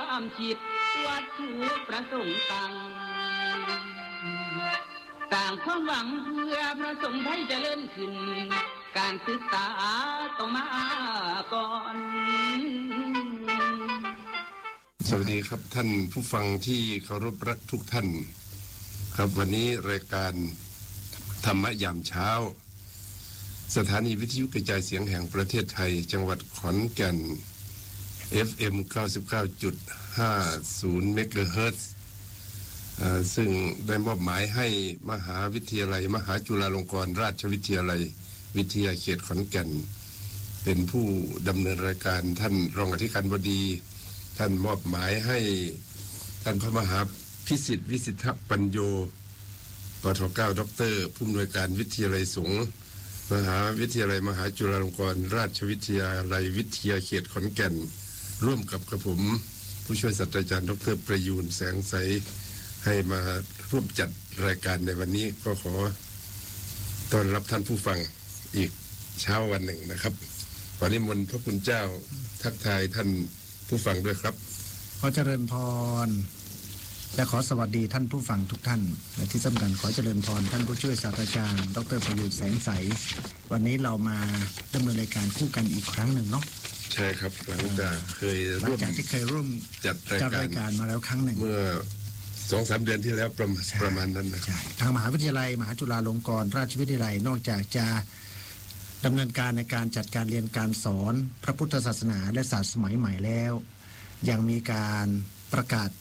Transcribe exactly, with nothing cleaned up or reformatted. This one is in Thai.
ความคิดวัตถุประสงค์ต่างต่างความหวังเพื่อพระสงฆ์ไทยเจริญขึ้นการศึกษาต้องมาก่อนสวัสดีครับท่านผู้ฟังที่เคารพรักทุกท่านครับวันนี้รายการธรรมะยามเช้าสถานีวิทยุกระจายเสียงแห่งประเทศไทยจังหวัดขอนแก่น เอฟ เอ็ม เก้าสิบเก้าจุดห้าศูนย์ เมกะเฮิรตซ์ซึ่งได้มอบหมายให้มหาวิทยาลัยมหาจุฬาลงกรณราชวิทยาลัยวิทยาเขตขอนแก่นเป็นผู้ดำเนินรายการท่านรองอธิการบดีท่านมอบหมายให้ท่านพระมหาพิสิทธิ์วิสิทธปัญโยปทเก้าด็อกเตอร์ผู้อำนวยการวิทยาลัยสงฆ์มหาวิทยาลัยมหาจุฬาลงกรณราชวิทยาลัยวิทยาเขตขอนแก่นร่วมกับกระผมผู้ช่วยศาสตราจารย์ดรประยูนแสงใสให้มาร่วมจัดรายการในวันนี้ก็ขอต้อนรับท่านผู้ฟังอีกเช้าวันหนึ่งนะครับขอนิมนต์พระคุณเจ้าทักทายท่านผู้ฟังด้วยครับขอเจริญพรและขอสวัสดีท่านผู้ฟังทุกท่านและที่สำคัญขอเจริญพรท่านผู้ช่วยศาสตราจารย์ดรประยูนแสงใสวันนี้เรามาดำเนินรายการคู่กันอีกครั้งหนึ่งเนาะใช่ครับหลังจากเคยร่วมจากที่เคยร่วมจัดรายการมาแล้วครั้งหนึ่งเมื่อสองสามเดือนที่แล้วประมาณประมาณนั้นนะทางมหาวิทยาลัยมหาจุฬาลงกรณราชวิทยาลัยนอกจากจะดำเนินการในการจัดการเรียนการสอนพระพุทธศาสนาและศาสตร์สมัยใหม่แล้วยังมีการประกาศ